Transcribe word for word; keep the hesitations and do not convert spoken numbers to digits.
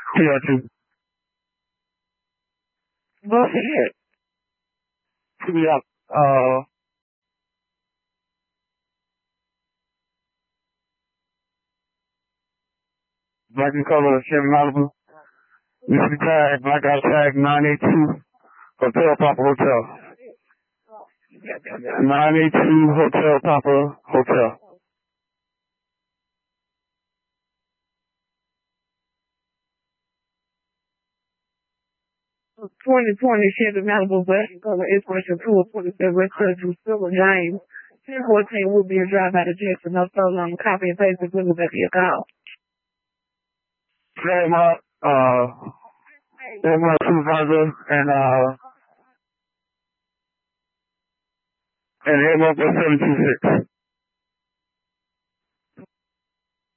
Who y'all choose? Go ahead. Who y'all, uh, Black and Color, Chevy Malibu. Mister Tag, Black Out Tag, nine eight two, Hotel Papa Hotel. nine eight two, Hotel Papa Hotel. twenty twenty Chevy Malibu Black and Color Inspiration Tour forty-seven West Country Silver James. ten fourteen will be a drive out of Jackson. No so long. Copy and paste and put it back in your call. Hey, my, uh, hey, my supervisor and, uh, and him up at seven two six.